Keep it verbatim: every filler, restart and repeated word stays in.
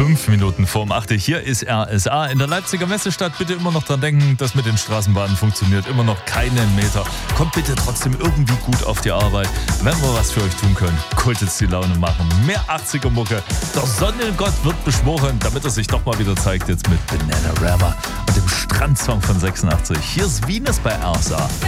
Fünf Minuten vorm acht. Hier ist R S A in der Leipziger Messestadt. Bitte immer noch dran denken, das mit den Straßenbahnen funktioniert immer noch keinen Meter. Kommt bitte trotzdem irgendwie gut auf die Arbeit. Wenn wir was für euch tun können, kultet die Laune machen. Mehr achtziger-Mucke. Der Sonnengott wird beschworen, damit er sich doch mal wieder zeigt. Jetzt mit Bananarama und dem Strandsong von sechsundachtzig. Hier ist Venus bei R S A.